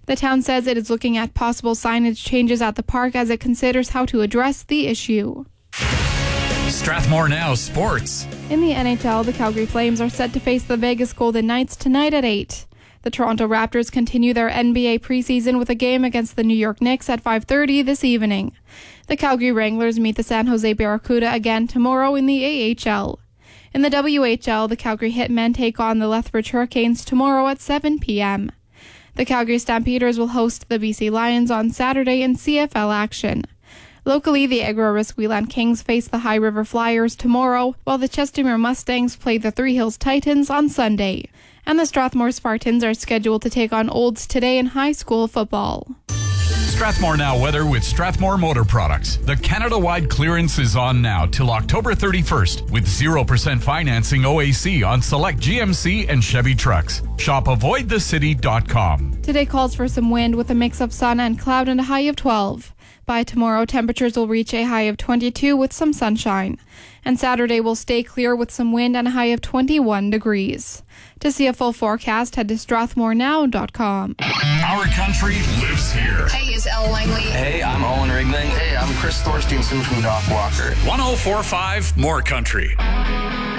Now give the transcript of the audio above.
The town says it is looking at possible signage changes at the park as it considers how to address the issue. Strathmore Now Sports. In the NHL, the Calgary Flames are set to face the Vegas Golden Knights tonight at 8. The Toronto Raptors continue their NBA preseason with a game against the New York Knicks at 5:30 this evening. The Calgary Wranglers meet the San Jose Barracuda again tomorrow in the AHL. In the WHL, the Calgary Hitmen take on the Lethbridge Hurricanes tomorrow at 7 p.m. The Calgary Stampeders will host the BC Lions on Saturday in CFL action. Locally, the Agro-Risqueland Kings face the High River Flyers tomorrow, while the Chestermere Mustangs play the Three Hills Titans on Sunday. And the Strathmore Spartans are scheduled to take on Olds today in high school football. Strathmore Now weather with Strathmore Motor Products. The Canada-wide clearance is on now till October 31st with 0% financing OAC on select GMC and Chevy trucks. Shop avoidthecity.com. Today calls for some wind with a mix of sun and cloud and a high of 12. By tomorrow, temperatures will reach a high of 22 with some sunshine. And Saturday will stay clear with some wind and a high of 21 degrees. To see a full forecast, head to strathmorenow.com. Our country lives here. Hey, it's Elle Langley. Hey, I'm Owen Rigling. Hey, I'm Chris Thorstensen from Doc Walker. 104.5 More Country.